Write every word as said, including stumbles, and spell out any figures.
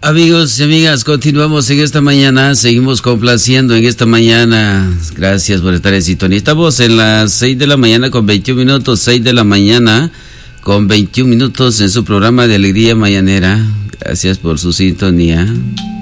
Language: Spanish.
Amigos y amigas, continuamos en esta mañana, seguimos complaciendo en esta mañana. Gracias por estar en sintonía. Estamos en las seis de la mañana con veintiún minutos, seis de la mañana con veintiún minutos en su programa de Alegría Mañanera. Gracias por su sintonía.